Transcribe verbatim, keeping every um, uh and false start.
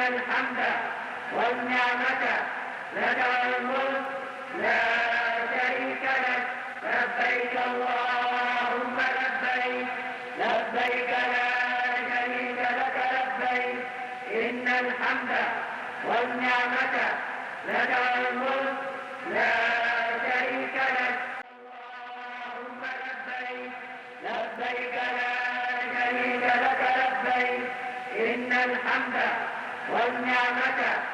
الحمد والنعمة لك والملك لا شريك لك. لبيك اللهم لبيك لبيك لا شريك لك لبيك إن الحمد والنعمة لك والملك لا شريك لك. اللهم لبيك لبيك لا شريك لك لبيك إن الحمد والنعمة